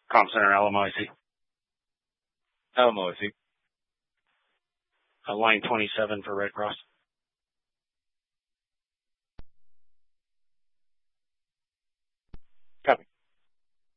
Comp Center, LMIC. LMOIC. Line 27 for Red Cross.